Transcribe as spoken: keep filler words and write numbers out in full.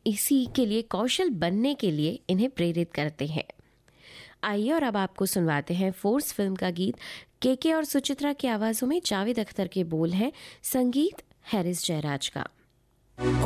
इसी के लिए कौशल बनने के लिए इन्हें प्रेरित करते हैं। आइए और अब आपको सुनवाते हैं फोर्स फिल्म का गीत। केके और सुचित्रा की आवाजों में जावेद अख्तर के बोल हैं, संगीत हैरिस जयराज का।